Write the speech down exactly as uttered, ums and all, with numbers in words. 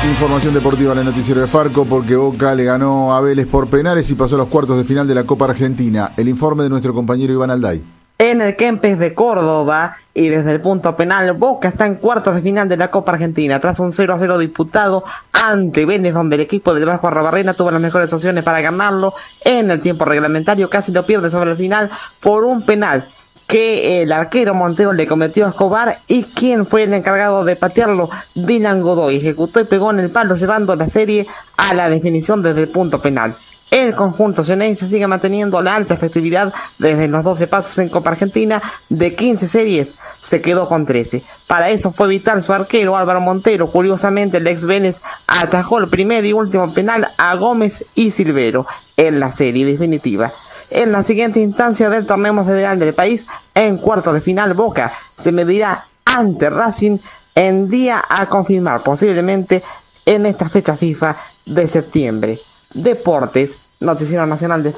Información deportiva en el noticiero de Farco, porque Boca le ganó a Vélez por penales y pasó a los cuartos de final de la Copa Argentina. El informe de nuestro compañero Iván Alday. En el Kempes de Córdoba y desde el punto penal, Boca está en cuartos de final de la Copa Argentina tras un cero a cero disputado ante Vélez, donde el equipo del Vasco Arrobarrena tuvo las mejores opciones para ganarlo. En el tiempo reglamentario casi lo pierde sobre el final por un penal que el arquero Montero le cometió a Escobar, y quien fue el encargado de patearlo, Dylan Godoy, ejecutó y pegó en el palo, llevando la serie a la definición desde el punto penal. El conjunto ceneice sigue manteniendo la alta efectividad desde los doce pasos en Copa Argentina. De quince series se quedó con trece. Para eso fue vital su arquero Álvaro Montero. Curiosamente, el ex Vélez atajó el primer y último penal a Gómez y Silvero en la serie definitiva. En la siguiente instancia del torneo más federal del país, en cuartos de final, Boca se medirá ante Racing en día a confirmar, posiblemente en esta fecha FIFA de septiembre. Deportes, Noticiero Nacional de